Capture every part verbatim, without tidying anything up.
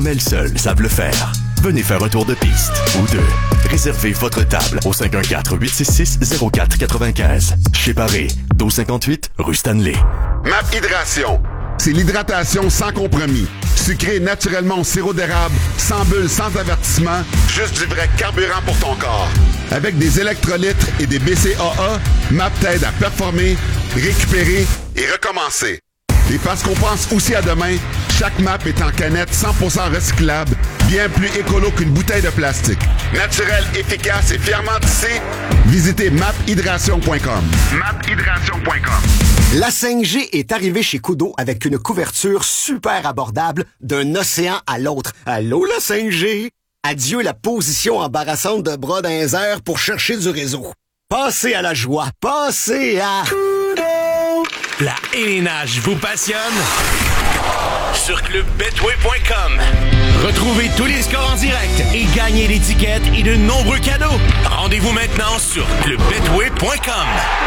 Mais seuls savent le faire. Venez faire un tour de piste ou deux. Réservez votre table au cinq un quatre, huit six six, zéro quatre neuf cinq. Chez Paré, douze cinquante-huit, rue Stanley. M A P Hydration. C'est l'hydratation sans compromis. Sucré naturellement au sirop d'érable, sans bulles, sans avertissement, juste du vrai carburant pour ton corps. Avec des électrolytes et des B C A A, M A P t'aide à performer, récupérer et recommencer. Et parce qu'on pense aussi à demain, chaque M A P est en canette cent pour cent recyclable, bien plus écolo qu'une bouteille de plastique. Naturel, efficace et fièrement tissé, visitez map hydration point com. map hydration point com. La cinq G est arrivée chez Koodo avec une couverture super abordable d'un océan à l'autre. Allô, la cinq G? Adieu la position embarrassante de bras dans les airs pour chercher du réseau. Passez à la joie. Passez à... Koodo! La hélénage vous passionne? Sur club betway point com. Retrouvez tous les scores en direct et gagnez des tickets et de nombreux cadeaux. Rendez-vous maintenant sur club betway point com.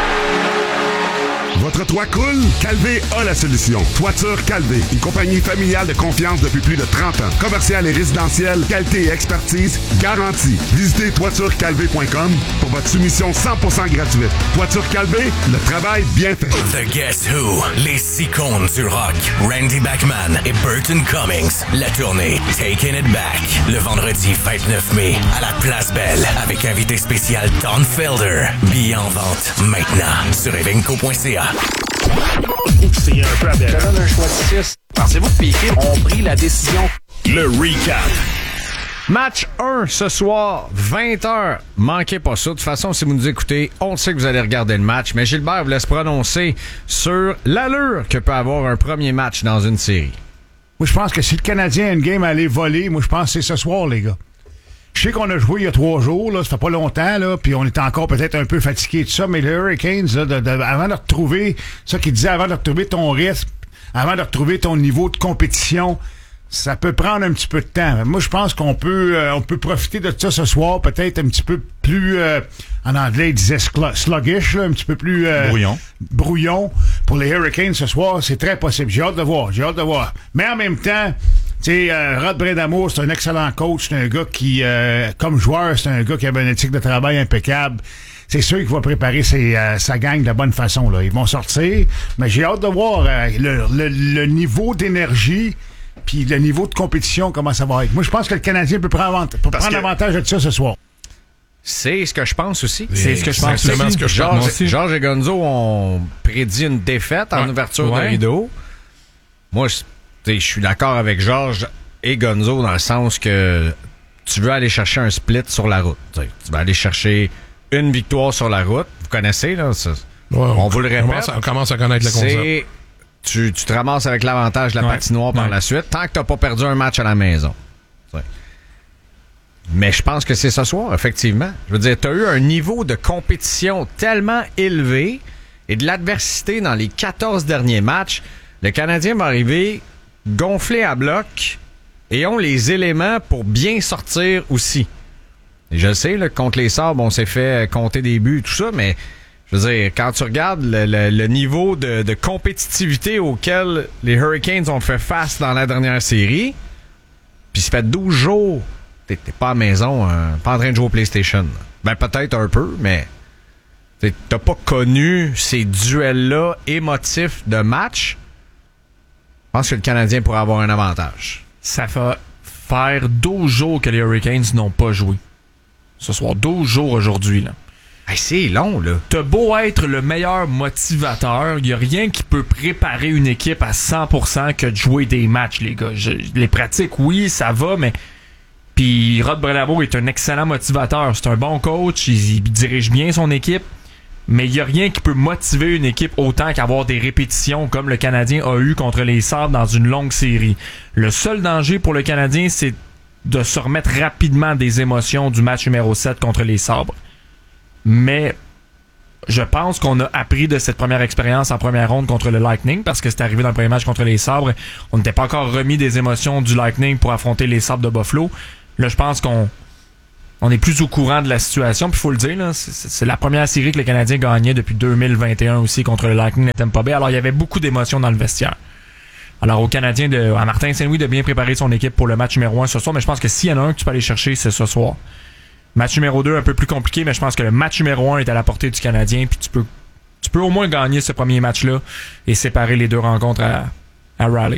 Votre toit coule? Calvé a la solution. Toiture Calvé, une compagnie familiale de confiance depuis plus de trente ans. Commerciale et résidentielle, qualité et expertise garantie. Visitez toiture calvé point com pour votre soumission cent pour cent gratuite. Toiture Calvé, le travail bien fait. The Guess Who, les icônes du rock, Randy Bachman et Burton Cummings. La tournée Taking It Back, le vendredi vingt-neuf mai à la Place Belle avec invité spécial Don Felder. Billets en vente maintenant sur evenco point c a. C'est un peu aberrant. Je donne un choix de six. Pensez-vous que Piquet ont pris la décision? Le recap. Match un ce soir, vingt heures. Manquez pas ça. De toute façon, si vous nous écoutez, on sait que vous allez regarder le match. Mais Gilbert vous laisse prononcer sur l'allure que peut avoir un premier match dans une série. Moi, je pense que si le Canadien a une game à aller voler, moi, je pense que c'est ce soir, les gars. Je sais qu'on a joué il y a trois jours, là, ça fait pas longtemps, là, puis on était encore peut-être un peu fatigué de ça, mais les Hurricanes, là, de, de, avant de retrouver, ça qu'il disait, avant de retrouver ton rythme, avant de retrouver ton niveau de compétition, ça peut prendre un petit peu de temps. Moi, je pense qu'on peut euh, on peut profiter de ça ce soir, peut-être un petit peu plus, euh, en anglais, ils disaient sluggish, là, un petit peu plus... Euh, brouillon. Brouillon. Pour les Hurricanes ce soir, c'est très possible. J'ai hâte de voir, j'ai hâte de voir. Mais en même temps... Tu sais, euh, Rod Brindamour, c'est un excellent coach. C'est un gars qui, euh, comme joueur, c'est un gars qui avait une éthique de travail impeccable. C'est sûr qu'il va préparer ses, euh, sa gang de la bonne façon, là. Ils vont sortir, mais j'ai hâte de voir euh, le, le, le niveau d'énergie puis le niveau de compétition, comment ça va être. Moi, je pense que le Canadien peut prendre, avant- peut prendre que... avantage de ça ce soir. C'est ce que je pense aussi. Et C'est ce que je pense aussi. Ce que je Georges, pense aussi. Georges et Gonzo ont prédit une défaite en ouais. ouverture ouais. de rideau. Moi, je je suis d'accord avec Georges et Gonzo dans le sens que tu veux aller chercher un split sur la route. T'sais. Tu vas aller chercher une victoire sur la route. Vous connaissez, là? Ça, ouais, on, on vous le répète. Commence à, on commence à connaître le concept. C'est, tu, tu te ramasses avec l'avantage de la ouais. patinoire par ouais. la suite, tant que tu n'as pas perdu un match à la maison. T'sais. Mais je pense que c'est ce soir, effectivement. Je veux dire, tu as eu un niveau de compétition tellement élevé et de l'adversité dans les quatorze derniers matchs. Le Canadien va arriver gonflé à bloc et ont les éléments pour bien sortir aussi. Et je sais, là, contre les Sabres, on s'est fait compter des buts, tout ça, mais je veux dire, quand tu regardes le, le, le niveau de, de compétitivité auquel les Hurricanes ont fait face dans la dernière série, puis ça fait douze jours, t'es, t'es pas à la maison, hein, pas en train de jouer au PlayStation. Ben peut-être un peu, mais t'as pas connu ces duels-là émotifs de match. Je pense que le Canadien pourrait avoir un avantage. Ça va faire douze jours que les Hurricanes n'ont pas joué. Ce soir, douze jours aujourd'hui, là. Hey, c'est long, là. T'as beau être le meilleur motivateur, il n'y a rien qui peut préparer une équipe à cent pour cent que de jouer des matchs, les gars. Je, les pratiques, oui, ça va, mais... Puis Rod Brindamour est un excellent motivateur. C'est un bon coach, il, il dirige bien son équipe. Mais il n'y a rien qui peut motiver une équipe autant qu'avoir des répétitions comme le Canadien a eu contre les Sabres dans une longue série. Le seul danger pour le Canadien, c'est de se remettre rapidement des émotions du match numéro sept contre les Sabres. Mais je pense qu'on a appris de cette première expérience en première ronde contre le Lightning, parce que c'est arrivé dans le premier match contre les Sabres. On n'était pas encore remis des émotions du Lightning pour affronter les Sabres de Buffalo. Là, je pense qu'on On est plus au courant de la situation, puis il faut le dire, là, c'est, c'est la première série que le Canadien gagnait depuis deux mille vingt et un aussi contre le Lightning de Tampa Bay. Alors, il y avait beaucoup d'émotions dans le vestiaire. Alors, aux Canadiens, de, à Martin Saint-Louis, de bien préparer son équipe pour le match numéro un ce soir. Mais je pense que s'il y en a un que tu peux aller chercher, c'est ce soir. Match numéro deux, un peu plus compliqué, mais je pense que le match numéro un est à la portée du Canadien. Puis tu peux, tu peux au moins gagner ce premier match-là et séparer les deux rencontres à, à Raleigh.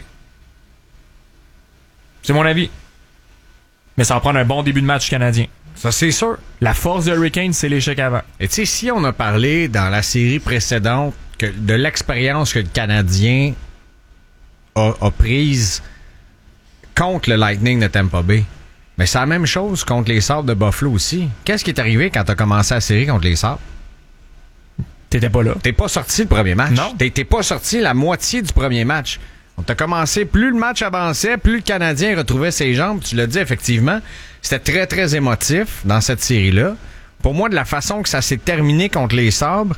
C'est mon avis. Mais ça va prendre un bon début de match canadien. Ça, c'est sûr. La force de Hurricanes, c'est l'échec avant. Et tu sais, si on a parlé dans la série précédente que de l'expérience que le Canadien a, a prise contre le Lightning de Tampa Bay, mais c'est la même chose contre les Sabres de Buffalo aussi. Qu'est-ce qui est arrivé quand t'as commencé la série contre les Sabres? T'étais pas là. T'es pas sorti le premier match. Non. T'es, t'es pas sorti la moitié du premier match. On t'a commencé, plus le match avançait, plus le Canadien retrouvait ses jambes. Tu l'as dit, effectivement, c'était très, très émotif dans cette série-là. Pour moi, de la façon que ça s'est terminé contre les Sabres,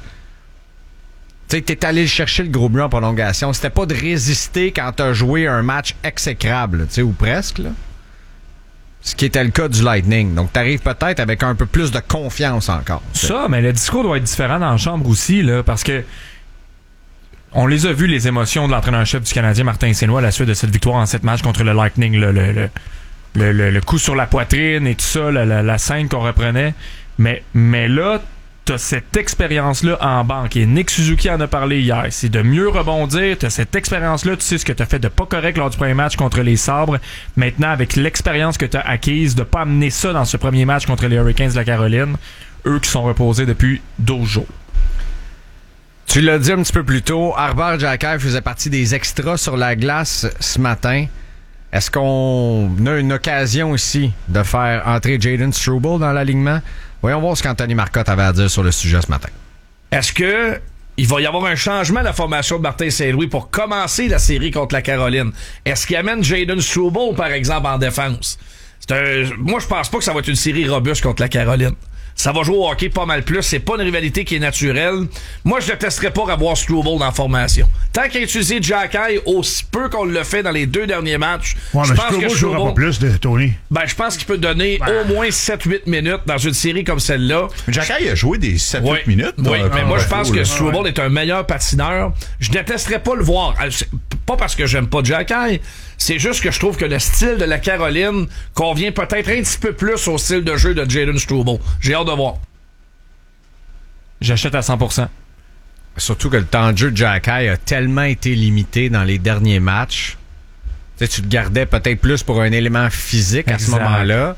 tu sais, t'es allé chercher le gros but en prolongation. C'était pas de résister quand t'as joué un match exécrable, tu sais, ou presque, là. Ce qui était le cas du Lightning. Donc, t'arrives peut-être avec un peu plus de confiance encore. T'sais. Ça, mais le discours doit être différent dans la chambre aussi, là, parce que on les a vus, les émotions de l'entraîneur-chef du Canadien, Martin Saint-Louis, à la suite de cette victoire en sept matchs contre le Lightning. Le, le, le, le, le, le coup sur la poitrine et tout ça, la, la, la scène qu'on reprenait. Mais, mais là, t'as cette expérience-là en banque. Et Nick Suzuki en a parlé hier. C'est de mieux rebondir. T'as cette expérience-là. Tu sais ce que t'as fait de pas correct lors du premier match contre les Sabres. Maintenant, avec l'expérience que t'as acquise, de pas amener ça dans ce premier match contre les Hurricanes de la Caroline, eux qui sont reposés depuis douze jours. Tu l'as dit un petit peu plus tôt, Arber Xhekaj faisait partie des extras sur la glace ce matin. Est-ce qu'on a une occasion ici de faire entrer Jayden Struble dans l'alignement? Voyons voir ce qu'Anthony Marcotte avait à dire sur le sujet ce matin. Est-ce que il va y avoir un changement de la formation de Martin Saint-Louis pour commencer la série contre la Caroline? Est-ce qu'il amène Jayden Struble, par exemple, en défense? C'est un... Moi, je pense pas que ça va être une série robuste contre la Caroline. Ça va jouer au hockey pas mal plus. C'est pas une rivalité qui est naturelle. Moi, je ne testerais pas avoir Struble dans la formation. Tant qu'il a utilisé Xhekaj aussi peu qu'on le fait dans les deux derniers matchs, ouais, je mais pense Struble que jouera Struble... pas plus de Tony. Ben, je pense qu'il peut donner ben... au moins sept huit minutes dans une série comme celle-là. Xhekaj a joué des sept huit oui. minutes. Oui, mais moi, je pense que là. Struble ouais. est un meilleur patineur. Je détesterais pas le voir. Pas parce que j'aime pas Xhekaj. C'est juste que je trouve que le style de la Caroline convient peut-être un petit peu plus au style de jeu de Jayden Struble. J'ai hâte de voir. J'achète à cent pour cent. Surtout que le temps de jeu de Xhekaj a tellement été limité dans les derniers matchs. Tu sais, tu te gardais peut-être plus pour un élément physique exact. À ce moment-là.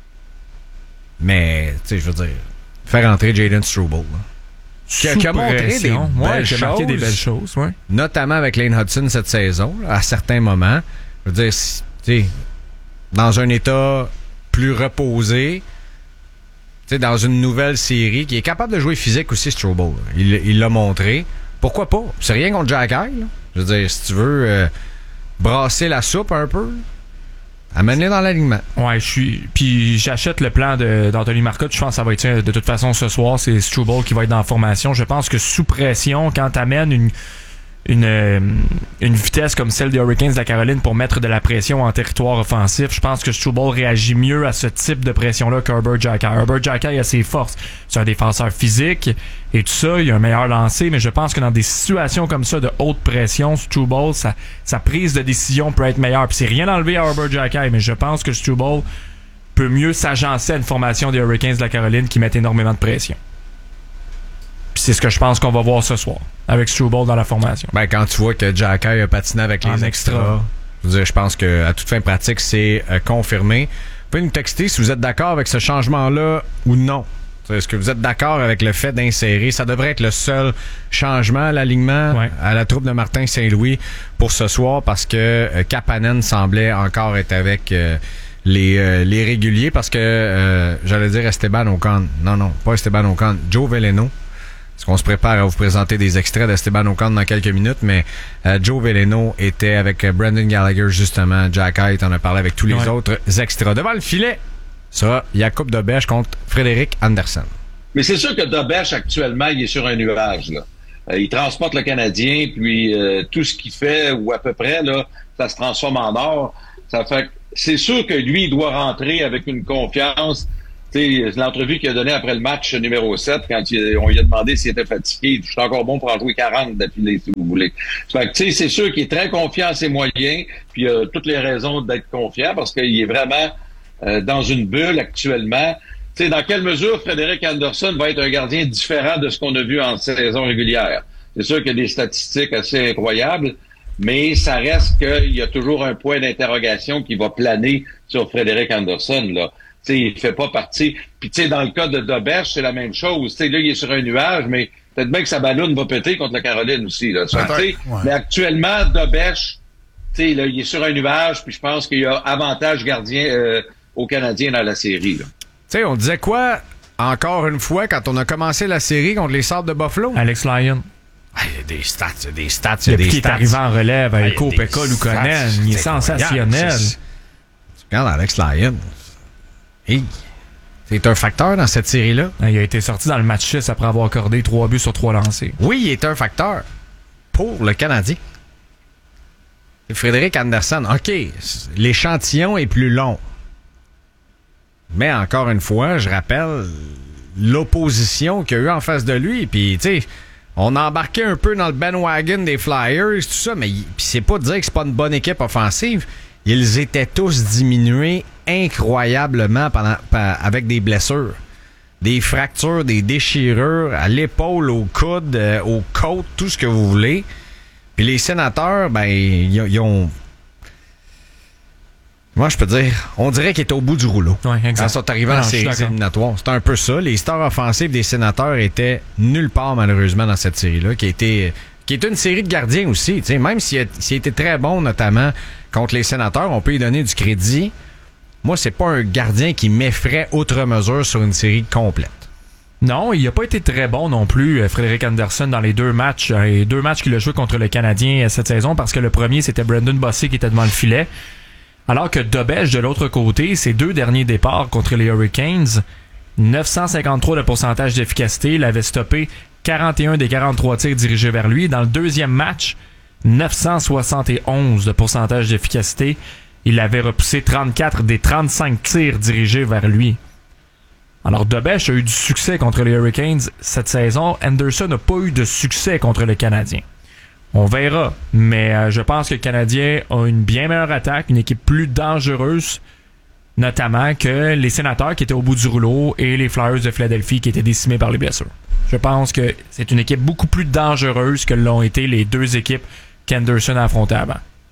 Mais, tu sais, je veux dire, faire entrer Jayden Struble. Qui a, qui a montré des ouais, belles qui a marqué des belles choses. Ouais. Notamment avec Lane Hudson cette saison, là, à certains moments. Je veux dire, tu sais, dans un état plus reposé, t'sais, dans une nouvelle série, qui est capable de jouer physique aussi, Struble. Il, il l'a montré. Pourquoi pas? C'est rien contre Xhekaj. Je veux dire, si tu veux euh, brasser la soupe un peu, amène-les dans l'alignement. Ouais, je suis. Puis j'achète le plan de, d'Anthony Marcotte. Je pense que ça va être de toute façon ce soir. C'est Struble qui va être dans la formation. Je pense que sous pression, quand t'amènes une. Une, une vitesse comme celle des Hurricanes de la Caroline pour mettre de la pression en territoire offensif, je pense que Struble réagit mieux à ce type de pression-là qu'Arber Xhekaj. Arber Xhekaj a ses forces. C'est un défenseur physique et tout ça, il a un meilleur lancer, mais je pense que dans des situations comme ça de haute pression, Struble, sa, sa prise de décision peut être meilleure. Puis c'est rien enlevé à Arber Xhekaj, mais je pense que Struble peut mieux s'agencer à une formation des Hurricanes de la Caroline qui met énormément de pression. Puis c'est ce que je pense qu'on va voir ce soir, avec Struble dans la formation. Ben, quand tu vois que Xhekaj a patiné avec les extras, extra. je veux dire, je pense qu'à toute fin pratique, c'est euh, confirmé. Vous pouvez nous texter si vous êtes d'accord avec ce changement-là ou non. Est-ce que vous êtes d'accord avec le fait d'insérer? Ça devrait être le seul changement à l'alignement ouais. à la troupe de Martin Saint-Louis pour ce soir, parce que euh, Kapanen semblait encore être avec euh, les, euh, les réguliers, parce que, euh, j'allais dire Esteban Ocon. Non, non, pas Esteban Ocon. Joe Veleno. Parce qu'on se prépare à vous présenter des extraits d'Esteban Ocon dans quelques minutes, mais euh, Joe Veleno était avec euh, Brendan Gallagher, justement. Xhekaj en a parlé avec tous les ouais. autres extras. Devant le filet, ça, Jakub Dobeš contre Frédéric Andersen. Mais c'est sûr que Dobeš, actuellement, il est sur un nuage, là. Euh, il transporte le Canadien, puis euh, tout ce qu'il fait, ou à peu près, là, ça se transforme en or. Ça fait c'est sûr que lui, il doit rentrer avec une confiance Tu sais, l'entrevue qu'il a donnée après le match numéro sept, quand il, on lui a demandé s'il était fatigué, je suis encore bon pour en jouer quarante d'affilée, si vous voulez. Fait que, tu sais, c'est sûr qu'il est très confiant en ses moyens, puis il a toutes les raisons d'être confiant, parce qu'il est vraiment euh, dans une bulle actuellement. Tu sais, dans quelle mesure Frédéric Anderson va être un gardien différent de ce qu'on a vu en saison régulière? C'est sûr qu'il y a des statistiques assez incroyables, mais ça reste qu'il y a toujours un point d'interrogation qui va planer sur Frédéric Anderson, là. Tu sais, il fait pas partie. Puis, tu sais, dans le cas de Dobèche, c'est la même chose. Tu sais, là, il est sur un nuage, mais peut-être bien que sa ballonne va péter contre la Caroline aussi, là. Ouais, ouais. Mais actuellement, Dobèche, tu sais, là, il est sur un nuage, puis je pense qu'il y a avantage gardien euh, aux Canadiens dans la série, là. Tu sais, on disait quoi, encore une fois, quand on a commencé la série contre les Sabres de Buffalo? Alex Lyon. Ah, il y a des stats, il y a des stats, il y a Depuis des qu'il stats. est arrivé en relève avec ah, Kopeka Luukkonen, il est sensationnel. Tu regardes Alex Lyon. Hey, c'est un facteur dans cette série-là. Il a été sorti dans le match six après avoir accordé trois buts sur trois lancés. Oui, il est un facteur pour le Canadien. Frédéric Anderson, OK, l'échantillon est plus long. Mais encore une fois, je rappelle l'opposition qu'il y a eu en face de lui. Puis, tu sais, on a embarqué un peu dans le bandwagon des Flyers, tout ça, mais pis c'est pas de dire que c'est pas une bonne équipe offensive. Ils étaient tous diminués incroyablement pendant, avec des blessures. Des fractures, des déchirures à l'épaule, au coude, euh, aux côtes, tout ce que vous voulez. Puis les Sénateurs, ben, ils ont... Moi, je peux dire, on dirait qu'ils étaient au bout du rouleau. Ouais, exact. Quand ils sont arrivés en séries éliminatoires. C'est un peu ça. Les stars offensives des Sénateurs étaient nulle part, malheureusement, dans cette série-là, qui a été... qui est une série de gardiens aussi. T'sais, même s'il a, s'il a été très bon, notamment contre les Sénateurs, on peut lui donner du crédit. Moi, c'est pas un gardien qui m'effraie outre mesure sur une série complète. Non, il n'a pas été très bon non plus, Frédéric Anderson, dans les deux matchs. Les deux matchs qu'il a joué contre le Canadien cette saison, parce que le premier, c'était Brendan Bossé qui était devant le filet. Alors que Dobèche, de l'autre côté, ses deux derniers départs contre les Hurricanes, neuf cent cinquante-trois de pourcentage d'efficacité, il avait stoppé quarante et un des quarante-trois tirs dirigés vers lui. Dans le deuxième match, neuf cent soixante et onze de pourcentage d'efficacité. Il avait repoussé trente-quatre des trente-cinq tirs dirigés vers lui. Alors, Dobèche a eu du succès contre les Hurricanes cette saison. Anderson n'a pas eu de succès contre le Canadien. On verra, mais euh, je pense que le Canadien a une bien meilleure attaque, une équipe plus dangereuse, notamment que les Sénateurs qui étaient au bout du rouleau et les Flyers de Philadelphie qui étaient décimés par les blessures. Je pense que c'est une équipe beaucoup plus dangereuse que l'ont été les deux équipes qu'Anderson a affrontées avant.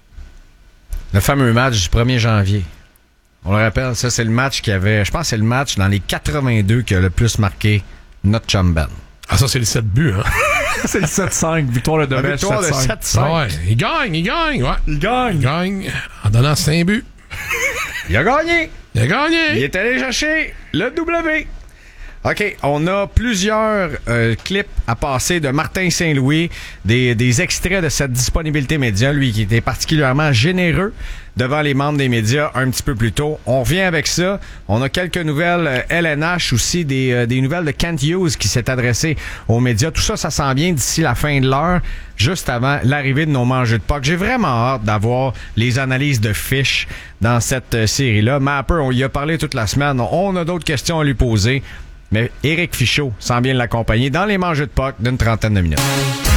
Le fameux match du premier janvier. On le rappelle, ça c'est le match qui avait... Je pense que c'est le match dans les quatre-vingt-deux qui a le plus marqué notre chum Ben. Ah, ça c'est le sept buts, hein? C'est le sept cinq, victoire de Dobèche sept cinq. sept cinq. Ah ouais, il gagne, il gagne, ouais. Il gagne. Il gagne en donnant cinq buts. Il a gagné. Il a gagné. Il est allé chercher le W. OK, on a plusieurs euh, clips à passer de Martin Saint-Louis, des, des extraits de cette disponibilité média, lui qui était particulièrement généreux devant les membres des médias un petit peu plus tôt. On revient avec ça. On a quelques nouvelles euh, L N H aussi, des, euh, des nouvelles de Kent Hughes qui s'est adressé aux médias. Tout ça, ça s'en vient d'ici la fin de l'heure, juste avant l'arrivée de nos mangeux de Pâques. J'ai vraiment hâte d'avoir les analyses de fiches dans cette euh, série-là. Mapper, on y a parlé toute la semaine. On a d'autres questions à lui poser. Mais Éric Fichaud s'en vient l'accompagner dans les mangeux de Pâques d'une trentaine de minutes.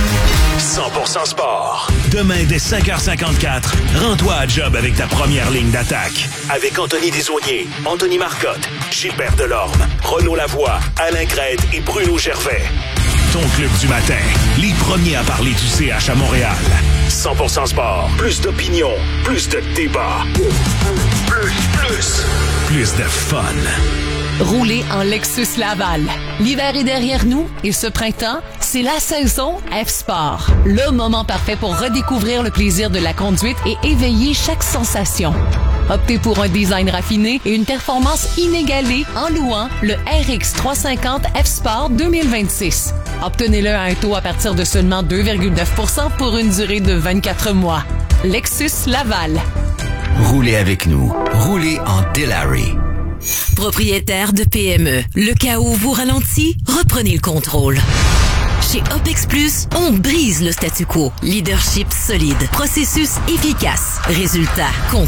cent pour cent sport. Demain, dès cinq heures cinquante-quatre, rends-toi à job avec ta première ligne d'attaque. Avec Anthony Desaulniers, Anthony Marcotte, Gilbert Delorme, Renaud Lavoie, Alain Crête et Bruno Gervais. Ton club du matin. Les premiers à parler du C H à Montréal. cent pour cent sport. Plus d'opinion. Plus de débat. Plus, plus. Plus de fun. Roulez en Lexus Laval. L'hiver est derrière nous et ce printemps, c'est la saison F-Sport. Le moment parfait pour redécouvrir le plaisir de la conduite et éveiller chaque sensation. Optez pour un design raffiné et une performance inégalée en louant le R X trois cent cinquante F-Sport deux mille vingt-six. Obtenez-le à un taux à partir de seulement deux virgule neuf pour cent pour une durée de vingt-quatre mois. Lexus Laval. Roulez avec nous. Roulez en Delary. Propriétaire de P M E, le chaos vous ralentit, reprenez le contrôle. Chez Opex Plus, on brise le statu quo. Leadership solide, processus efficace, résultats concrets.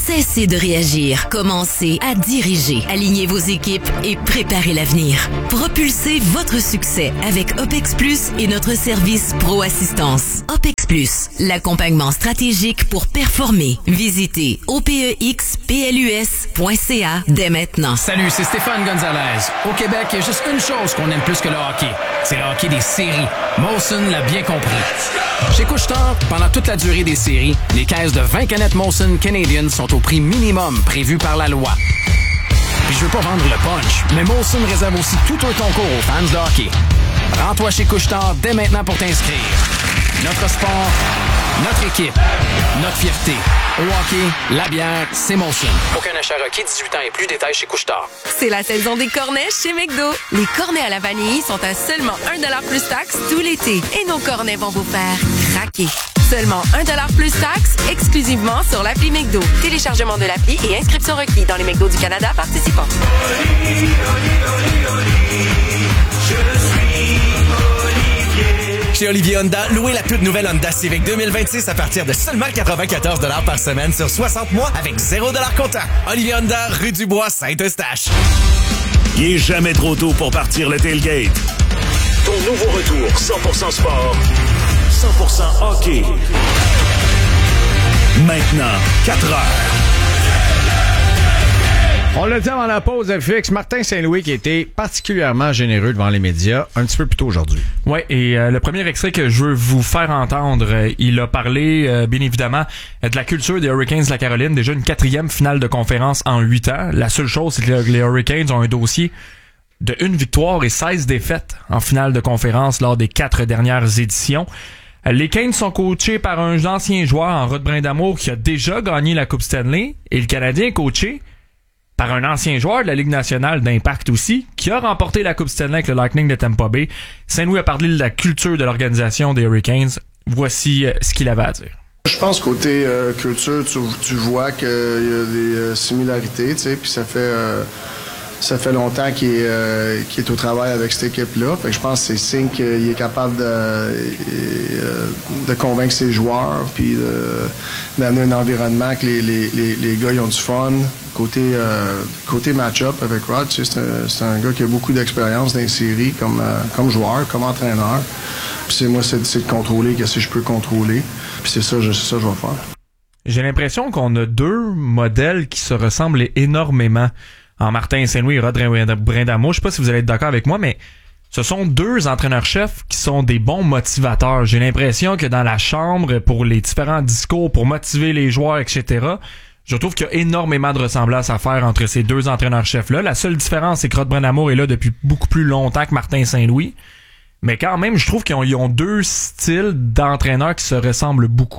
Cessez de réagir. Commencez à diriger. Alignez vos équipes et préparez l'avenir. Propulsez votre succès avec OPEX Plus et notre service Pro Assistance. OPEX Plus, l'accompagnement stratégique pour performer. Visitez O P E X P L U S point C A dès maintenant. Salut, c'est Stéphane Gonzalez. Au Québec, il y a juste une chose qu'on aime plus que le hockey. C'est le hockey des séries. Molson l'a bien compris. Chez Couche-Tard, pendant toute la durée des séries, les caisses de vingt canettes Molson Canadian sont au prix minimum prévu par la loi. Puis je veux pas vendre le punch, mais Molson réserve aussi tout un concours aux fans de hockey. Rends-toi chez Couche-Tard dès maintenant pour t'inscrire. Notre sport, notre équipe, notre fierté. Au hockey, la bière, c'est Molson. Aucun achat requis, dix-huit ans et plus, détails chez Couche-Tard. C'est la saison des cornets chez McDo. Les cornets à la vanille sont à seulement un dollar plus taxe tout l'été. Et nos cornets vont vous faire craquer. Seulement un dollar plus taxe, exclusivement sur l'appli McDo. Téléchargement de l'appli et inscription requis dans les McDo du Canada participants. Oli, oli, oli, oli, je suis Olivier. Chez Olivier Honda, louez la toute nouvelle Honda Civic deux mille vingt-six à partir de seulement quatre-vingt-quatorze dollars par semaine sur soixante mois avec zéro dollar comptant. Olivier Honda, rue du Bois, Saint-Eustache. Il est jamais trop tôt pour partir le tailgate. Ton nouveau retour cent pour cent sport, cent pour cent hockey. Maintenant, quatre heures. On l'a dit avant la pause, F X, Martin Saint-Louis qui a été particulièrement généreux devant les médias un petit peu plus tôt aujourd'hui. Oui, et euh, le premier extrait que je veux vous faire entendre, euh, il a parlé, euh, bien évidemment, de la culture des Hurricanes de la Caroline. Déjà une quatrième finale de conférence en huit ans. La seule chose, c'est que les Hurricanes ont un dossier de une victoire et seize défaites en finale de conférence lors des quatre dernières éditions. Les Canes sont coachés par un ancien joueur en Rod Brindamour qui a déjà gagné la Coupe Stanley, et le Canadien est coaché par un ancien joueur de la Ligue nationale d'Impact aussi, qui a remporté la Coupe Stanley avec le Lightning de Tampa Bay. Saint-Louis a parlé de la culture de l'organisation des Hurricanes. Voici ce qu'il avait à dire. Je pense côté euh, culture, tu, tu vois qu'il y a des euh, similarités, tu sais, puis ça fait euh, ça fait longtemps qu'il est, euh, qu'il est au travail avec cette équipe-là. Fait que je pense que c'est signe qu'il est capable de, euh, de convaincre ses joueurs, puis de, d'amener un environnement que les, les, les, les gars ils ont du fun. Côté, euh, côté match-up avec Rod, tu sais, c'est, un, c'est un gars qui a beaucoup d'expérience dans les séries comme, euh, comme joueur, comme entraîneur. Puis c'est moi, c'est, c'est de contrôler qu'est-ce que je peux contrôler. Puis c'est ça, je, c'est ça que je vais faire. J'ai l'impression qu'on a deux modèles qui se ressemblent énormément en Martin Saint-Louis et Rod Brindamour. Je sais pas si vous allez être d'accord avec moi, mais ce sont deux entraîneurs-chefs qui sont des bons motivateurs. J'ai l'impression que dans la chambre, pour les différents discours, pour motiver les joueurs, et cetera, je trouve qu'il y a énormément de ressemblances à faire entre ces deux entraîneurs-chefs-là. La seule différence, c'est que Rod Brindamour est là depuis beaucoup plus longtemps que Martin Saint-Louis. Mais quand même, je trouve qu'ils ont, ils ont deux styles d'entraîneurs qui se ressemblent beaucoup.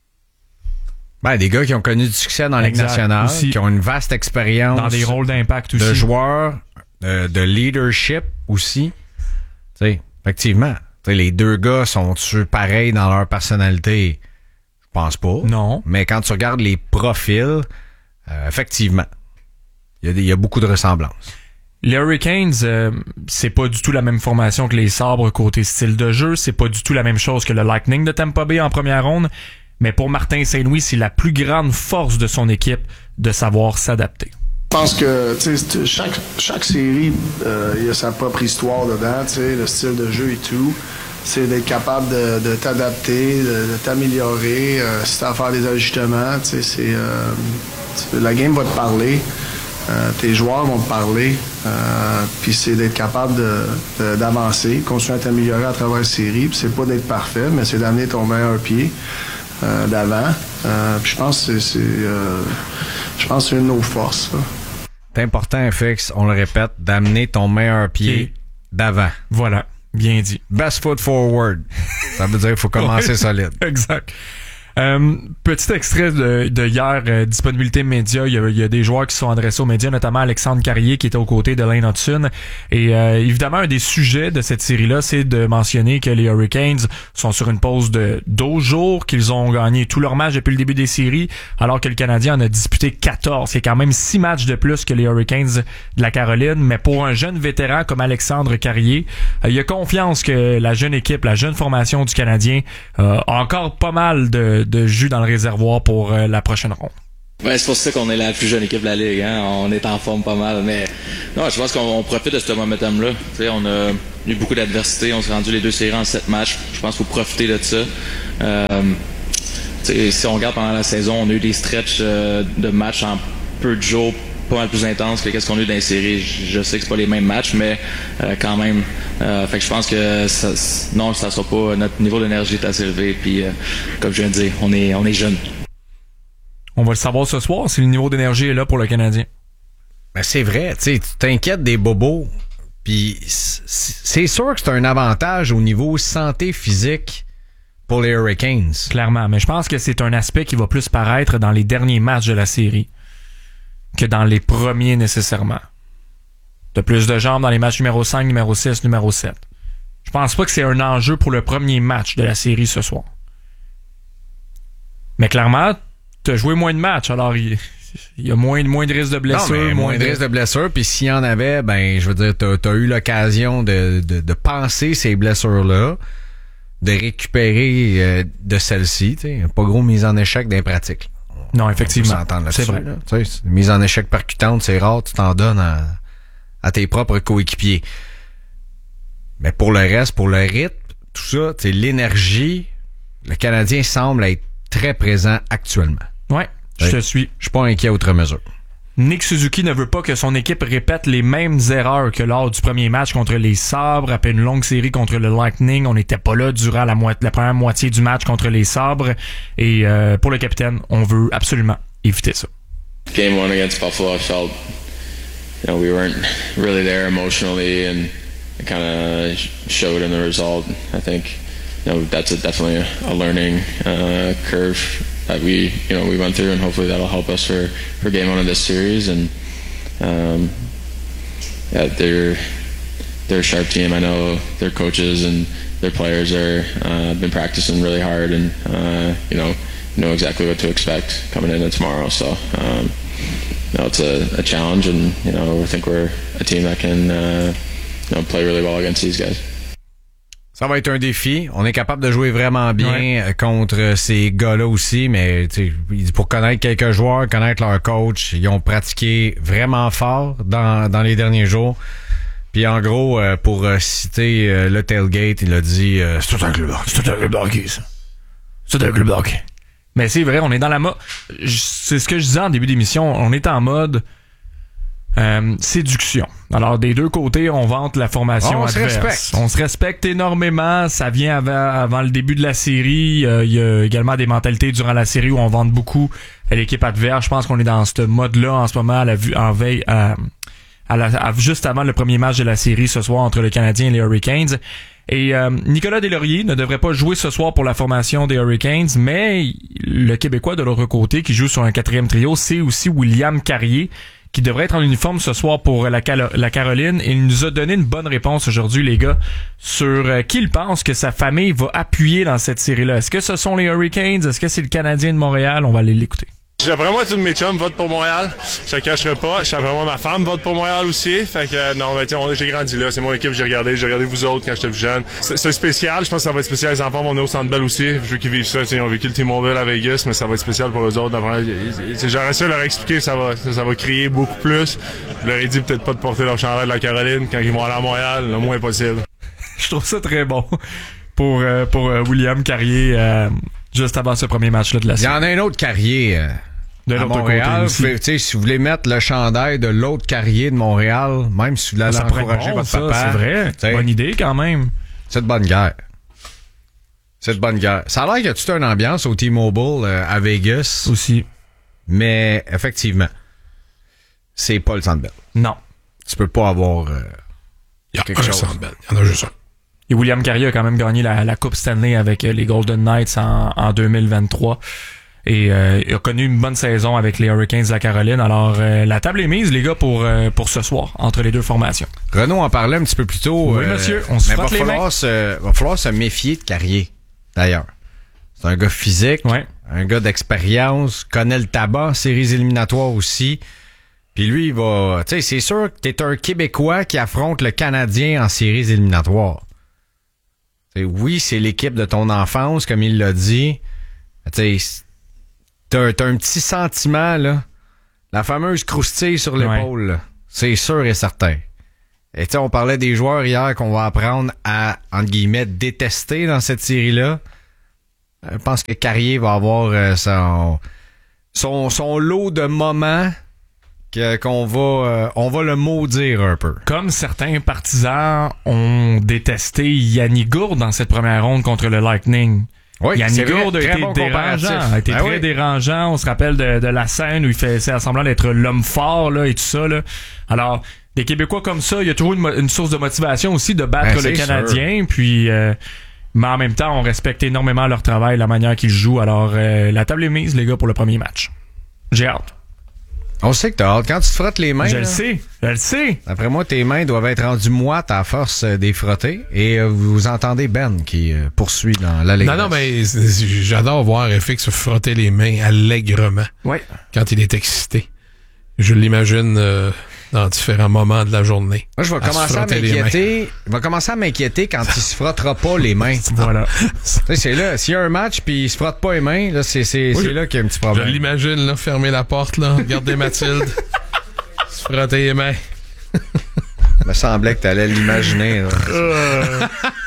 Ben, des gars qui ont connu du succès dans la Ligue nationale, aussi, qui ont une vaste expérience. Dans des rôles d'impact aussi. De joueurs, euh, de leadership aussi. Tu sais, effectivement. T'sais, les deux gars sont-ils pareils dans leur personnalité? Je pense pas. Non. Mais quand tu regardes les profils, euh, effectivement, il y, y a beaucoup de ressemblances. Les Hurricanes, euh, c'est pas du tout la même formation que les Sabres côté style de jeu. C'est pas du tout la même chose que le Lightning de Tampa Bay en première ronde. Mais pour Martin Saint-Louis, c'est la plus grande force de son équipe de savoir s'adapter. Je pense que chaque, chaque série, euh, il y a sa propre histoire dedans, le style de jeu et tout. C'est d'être capable de, de t'adapter, de, de t'améliorer, euh, si tu as à faire des ajustements. C'est, euh, la game va te parler, euh, tes joueurs vont te parler, euh, puis c'est d'être capable de, de, d'avancer, continuer à t'améliorer à travers la série. Puis c'est pas d'être parfait, mais c'est d'amener ton meilleur pied euh, d'avant. Euh, puis je pense que c'est, c'est, euh, je pense que c'est une de nos forces. Ça. C'est important, F X, on le répète, d'amener ton meilleur pied okay. d'avant. Voilà. Bien dit. Best foot forward. Ça veut dire qu'il faut commencer ouais, solide. Exact. Euh, petit extrait de, de hier, euh, disponibilité média. Il y, a, il y a des joueurs qui sont adressés aux médias, notamment Alexandre Carrier qui était aux côtés de Lane Hudson. Et euh, évidemment, un des sujets de cette série-là, c'est de mentionner que les Hurricanes sont sur une pause de douze jours, qu'ils ont gagné tous leurs matchs depuis le début des séries, alors que le Canadien en a disputé quatorze. C'est quand même six matchs de plus que les Hurricanes de la Caroline. Mais pour un jeune vétéran comme Alexandre Carrier, euh, il a confiance que la jeune équipe, la jeune formation du Canadien euh, a encore pas mal de de jus dans le réservoir pour euh, la prochaine ronde. Ouais, c'est pour ça qu'on est la plus jeune équipe de la Ligue. Hein? On est en forme pas mal. Mais non, je pense qu'on on profite de ce momentum-là. T'sais, on a eu beaucoup d'adversité. On s'est rendu les deux séries en sept matchs. Je pense qu'il faut profiter de ça. Euh, si on regarde pendant la saison, on a eu des stretches euh, de matchs en peu de jours pas mal plus intenses que qu'est-ce qu'on a eu dans les séries. Je sais que c'est pas les mêmes matchs, mais euh, quand même. Euh, fait que je pense que ça, non, ça sera pas. Notre niveau d'énergie est assez élevé. Puis, euh, comme je viens de dire, on est, on est jeunes. On va le savoir ce soir si le niveau d'énergie est là pour le Canadien. Ben c'est vrai, tu sais, tu t'inquiètes des bobos, puis c'est sûr que c'est un avantage au niveau santé physique pour les Hurricanes. Clairement, mais je pense que c'est un aspect qui va plus paraître dans les derniers matchs de la série que dans les premiers nécessairement. T'as plus de jambes dans les matchs numéro cinq, numéro six, numéro sept. Je pense pas que c'est un enjeu pour le premier match de la série ce soir. Mais clairement, t'as joué moins de matchs, alors il, il y a moins, moins de risques de blessure. Non, mais moins de risques de blessure, puis s'il y en avait, ben, je veux dire, t'as, t'as eu l'occasion de, de, de penser ces blessures-là, de récupérer euh, de celles-ci, tu sais, pas gros mise en échec des pratiques. Non, effectivement. On peut s'entendre là-dessus, c'est vrai. là. Tu sais, mise en échec percutante, c'est rare, tu t'en donnes à, à tes propres coéquipiers. Mais pour le reste, pour le rythme, tout ça, tu sais, l'énergie, le Canadien semble être très présent actuellement. Ouais, je te suis. Je suis pas inquiet outre mesure. Nick Suzuki ne veut pas que son équipe répète les mêmes erreurs que lors du premier match contre les Sabres. Après une longue série contre le Lightning, on n'était pas là durant la, mo- la première moitié du match contre les Sabres. Et euh, pour le capitaine, on veut absolument éviter ça. Game one against Buffalo, I felt, you know, we weren't really there emotionally, and it kind of showed in the result. I think, you know, that's a, definitely a, a learning uh, curve that we, you know, we went through, and hopefully that'll help us for, for game one of this series. And um, yeah, they're they're a sharp team. I know their coaches and their players are uh, been practicing really hard, and uh, you know know exactly what to expect coming into tomorrow. So um, you know, it's a, a challenge, and you know, I think we're a team that can uh, you know, play really well against these guys. Ça va être un défi. On est capable de jouer vraiment bien ouais. contre ces gars-là aussi, mais pour connaître quelques joueurs, connaître leur coach, ils ont pratiqué vraiment fort dans, dans les derniers jours. Puis en gros, pour citer le tailgate, il a dit euh, c'est tout un club c'est tout un club d'hockey, ça. C'est tout un club d'hockey. Mais c'est vrai, on est dans la mode. C'est ce que je disais en début d'émission. On est en mode Euh, séduction. Alors, des deux côtés, on vante la formation on adverse. Se respecte. On se respecte énormément. Ça vient avant, avant le début de la série. Euh, il y a également des mentalités durant la série où on vante beaucoup à l'équipe adverse. Je pense qu'on est dans ce mode-là en ce moment, à la vue, en veille, à, à la, à, juste avant le premier match de la série ce soir entre le Canadien et les Hurricanes. Et euh, Nicolas Deslauriers ne devrait pas jouer ce soir pour la formation des Hurricanes, mais le Québécois de l'autre côté qui joue sur un quatrième trio, c'est aussi William Carrier, qui devrait être en uniforme ce soir pour la, Cal- la Caroline. Et il nous a donné une bonne réponse aujourd'hui, les gars, sur euh, qui il pense que sa famille va appuyer dans cette série-là. Est-ce que ce sont les Hurricanes? Est-ce que c'est le Canadien de Montréal? On va aller l'écouter. D'après moi, tous mes chums votent pour Montréal. Je te cacherai pas. D'après moi, ma femme vote pour Montréal aussi. Fait que, euh, non, mais tiens, j'ai grandi là. C'est mon équipe que j'ai regardé. J'ai regardé vous autres quand j'étais plus jeune. C'est, c'est spécial. Je pense que ça va être spécial. Les enfants vont venir au Centre Bell aussi. Je veux qu'ils vivent ça. T'sais, ils ont vécu le T-Mobile à Vegas, mais ça va être spécial pour eux autres. J'aurais essayé de leur expliquer que ça va, ça, ça va crier beaucoup plus. Je leur ai dit peut-être pas de porter leur chandail de la Caroline quand ils vont aller à Montréal, le moins possible. Je trouve ça très bon pour, euh, pour euh, William Carrier, euh, juste avant ce premier match-là de la série. Il y en a un autre Carrier. Euh... De à Montréal, vous pouvez, si vous voulez mettre le chandail de l'autre Carrier de Montréal, même si vous voulez ça encourager bon, votre ça, papa. C'est vrai. T'sais, bonne idée quand même. C'est de bonne guerre. C'est de bonne guerre. Ça a l'air qu'il y a toute une ambiance au T-Mobile euh, à Vegas. Aussi. Mais effectivement, c'est pas le Centre Bell. Non. Tu peux pas avoir euh, il y a quelque un chose. Centre Bell. Il y en a juste un. Et William Carrier a quand même gagné la, la Coupe Stanley avec les Golden Knights en, en deux mille vingt-trois. Et euh, il a connu une bonne saison avec les Hurricanes de la Caroline. Alors, euh, la table est mise, les gars, pour euh, pour ce soir, entre les deux formations. Renaud en parlait un petit peu plus tôt. Oui, euh, monsieur, on se frotte les mains. Se, va falloir se méfier de Carrier, d'ailleurs. C'est un gars physique, ouais. un gars d'expérience, connaît le tabac, séries éliminatoires aussi. Puis lui, il va... Tu sais, c'est sûr que t'es un Québécois qui affronte le Canadien en séries éliminatoires. T'sais, oui, c'est l'équipe de ton enfance, comme il l'a dit. Tu sais... t'as, t'as un petit sentiment, là. La fameuse croustille sur l'épaule, là. C'est sûr et certain. Et tu sais, on parlait des joueurs hier qu'on va apprendre à, entre guillemets, détester dans cette série-là. Je pense que Carrier va avoir euh, son, son, son lot de moments que, qu'on va, euh, on va le maudire un peu. Comme certains partisans ont détesté Yanni Gourde dans cette première ronde contre le Lightning. Oui, Yanni Gourde a été bon dérangeant, a été ben très oui. dérangeant. On se rappelle de, de la scène où il fait c'est semblant d'être l'homme fort là et tout ça là. Alors des Québécois comme ça, il y a toujours une, une source de motivation aussi de battre ben, le Canadien. Sûr. Puis, euh, mais en même temps, on respecte énormément leur travail, la manière qu'ils jouent. Alors euh, la table est mise les gars pour le premier match. J'ai hâte. On sait que t'as hâte. Quand tu te frottes les mains... Je là, le sais, je le sais. Après moi, tes mains doivent être rendues moites à force euh, des frotter. Et euh, vous entendez Ben qui euh, poursuit dans l'allée. Non, non, mais j'adore voir F X se frotter les mains allègrement. Ouais. Quand il est excité. Je l'imagine euh, dans différents moments de la journée. Moi, je vais commencer à m'inquiéter. Je vais commencer à m'inquiéter quand il se frottera pas les mains. Voilà. C'est là. S'il y a un match puis il se frotte pas les mains, là, c'est, c'est, oui, c'est là qu'il y a un petit problème. Je l'imagine, là, fermer la porte, là, regarder Mathilde, se frotter les mains. Il me semblait que t'allais l'imaginer. Euh...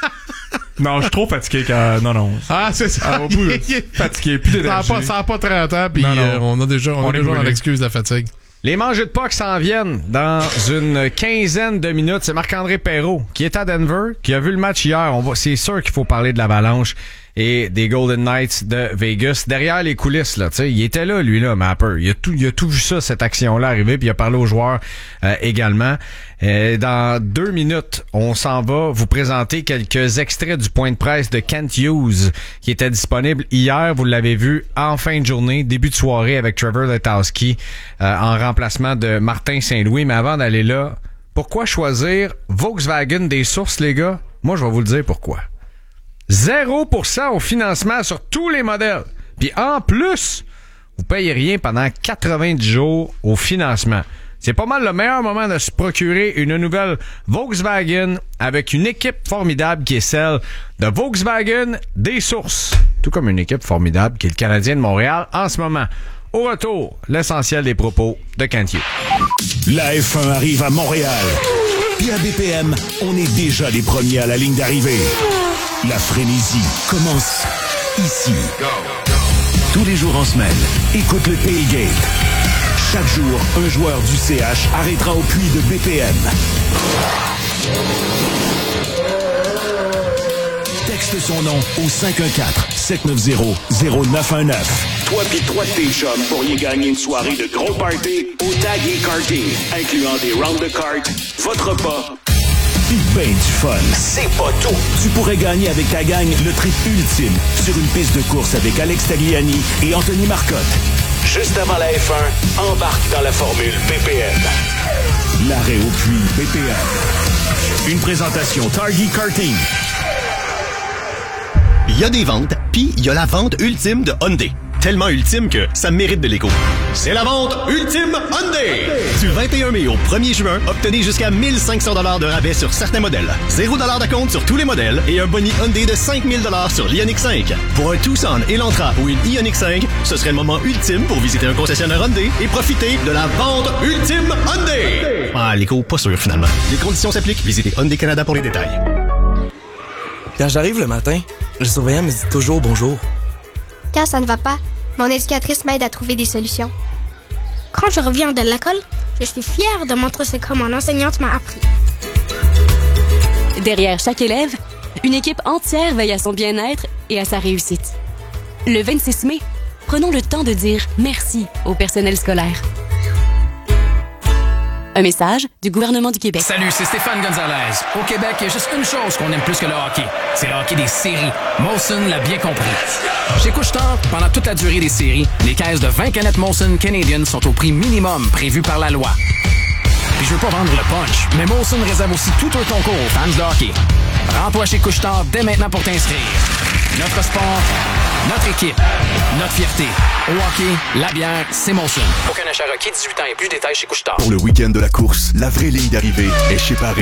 Non, je suis trop fatigué quand... Non, non. Ah, c'est ça. Ah, au bout, fatigué, plus d'énergie. Ça n'a pas, pas trente ans, puis euh, on a déjà, on on a déjà dans l'excuse de la fatigue. Les mangeux de Puck s'en viennent dans une quinzaine de minutes. C'est Marc-André Perrault qui est à Denver, qui a vu le match hier. On va, c'est sûr qu'il faut parler de l'Avalanche et des Golden Knights de Vegas. Derrière les coulisses, là, tu sais, il était là, lui, là, Mapper. Il a tout, il a tout vu ça, cette action-là arriver, puis il a parlé aux joueurs euh, également. Euh, dans deux minutes, on s'en va vous présenter quelques extraits du point de presse de Kent Hughes, qui était disponible hier. Vous l'avez vu en fin de journée, début de soirée avec Trevor Letowski euh, en remplacement de Martin Saint-Louis. Mais avant d'aller là, pourquoi choisir Volkswagen des sources, les gars? Moi, je vais vous le dire pourquoi. zéro pour cent au financement sur tous les modèles. Puis en plus, vous payez rien pendant quatre-vingt-dix jours au financement. C'est pas mal le meilleur moment de se procurer une nouvelle Volkswagen avec une équipe formidable qui est celle de Volkswagen des sources. Tout comme une équipe formidable qui est le Canadien de Montréal en ce moment. Au retour, l'essentiel des propos de Kent Hughes. La F un arrive à Montréal. Puis à B P M, on est déjà les premiers à la ligne d'arrivée. La frénésie commence ici. Tous les jours en semaine, écoute le Tailgate. Chaque jour, un joueur du C H arrêtera au puits de B P M. Texte son nom au cinq un quatre, sept neuf zéro, zéro neuf un neuf. Toi pis trois de tes chums pourriez gagner une soirée de gros party au Tag et Karting, incluant des rounds de cartes, votre repas, pis ben du fun. C'est pas tout. Tu pourrais gagner avec ta gang le trip ultime sur une piste de course avec Alex Tagliani et Anthony Marcotte. Juste avant la F un, embarque dans la formule B P M. L'arrêt au puits B P M. Une présentation Target Karting. Il y a des ventes, puis il y a la vente ultime de Hyundai. Tellement ultime que ça mérite de l'écho. C'est la vente ultime Hyundai! Du vingt et un mai au premier juin, obtenez jusqu'à mille cinq cents dollars de rabais sur certains modèles. zéro dollars d'acompte sur tous les modèles et un boni Hyundai de cinq mille dollars sur l'Ioniq cinq. Pour un Tucson, Elantra ou une Ioniq cinq, ce serait le moment ultime pour visiter un concessionnaire Hyundai et profiter de la vente ultime Hyundai! Ah, l'écho, pas sûr finalement. Les conditions s'appliquent. Visitez Hyundai Canada pour les détails. Quand j'arrive le matin, le surveillant me dit toujours bonjour. Quand ça ne va pas, mon éducatrice m'aide à trouver des solutions. Quand je reviens de l'école, je suis fière de montrer ce que mon enseignante m'a appris. Derrière chaque élève, une équipe entière veille à son bien-être et à sa réussite. Le vingt-six mai, prenons le temps de dire merci au personnel scolaire. Un message du gouvernement du Québec. Salut, c'est Stéphane Gonzalez. Au Québec, il y a juste une chose qu'on aime plus que le hockey. C'est le hockey des séries. Molson l'a bien compris. Chez Couche-Tard, pendant toute la durée des séries, les caisses de vingt canettes Molson Canadian sont au prix minimum prévu par la loi. Puis je veux pas vendre le punch, mais Molson réserve aussi tout un concours aux fans de hockey. Rends-toi chez Couche-Tard dès maintenant pour t'inscrire. Notre sport, notre équipe, notre fierté. Au hockey, la bière, c'est Molson. Aucun achat requis, dix-huit ans et plus, détails chez Couche-Tard. Pour le week-end de la course, la vraie ligne d'arrivée est chez Paris.